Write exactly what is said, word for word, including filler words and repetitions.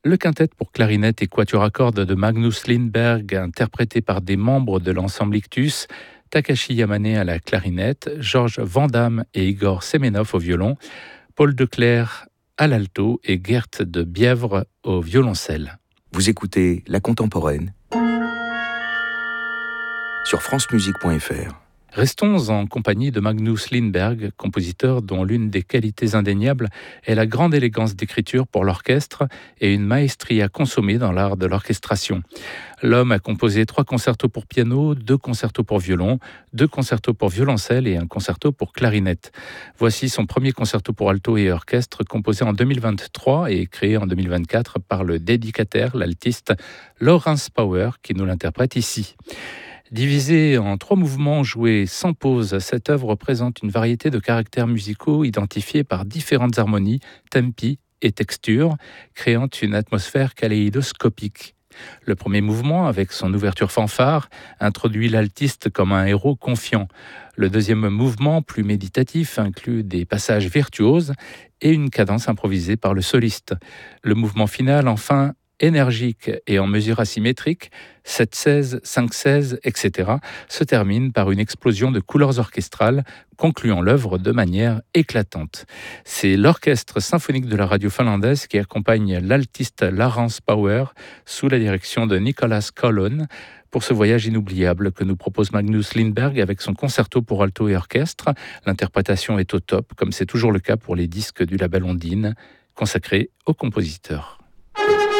Le quintet pour clarinette et quatuor à cordes de Magnus Lindberg, interprété par des membres de l'ensemble Ictus, Takashi Yamane à la clarinette, Georges Vandamme et Igor Semenov au violon, Paul Declercq à l'alto et Gert de Bièvre au violoncelle. Vous écoutez La Contemporaine sur francemusique point f r. Restons en compagnie de Magnus Lindberg, compositeur dont l'une des qualités indéniables est la grande élégance d'écriture pour l'orchestre et une maestria consommée dans l'art de l'orchestration. L'homme a composé trois concertos pour piano, deux concertos pour violon, deux concertos pour violoncelle et un concerto pour clarinette. Voici son premier concerto pour alto et orchestre composé en deux mille vingt-trois et créé en deux mille vingt-quatre par le dédicataire, l'altiste Lawrence Power, qui nous l'interprète ici. Divisée en trois mouvements joués sans pause, cette œuvre présente une variété de caractères musicaux identifiés par différentes harmonies, tempi et textures, créant une atmosphère kaléidoscopique. Le premier mouvement, avec son ouverture fanfare, introduit l'altiste comme un héros confiant. Le deuxième mouvement, plus méditatif, inclut des passages virtuoses et une cadence improvisée par le soliste. Le mouvement final, enfin, énergique et en mesure asymétrique, sept seize, cinq seize, et cetera, se termine par une explosion de couleurs orchestrales, concluant l'œuvre de manière éclatante. C'est l'orchestre symphonique de la radio finlandaise qui accompagne l'altiste Lawrence Power sous la direction de Nicholas Collon pour ce voyage inoubliable que nous propose Magnus Lindberg avec son concerto pour alto et orchestre. L'interprétation est au top, comme c'est toujours le cas pour les disques du label Ondine, consacrés au compositeur.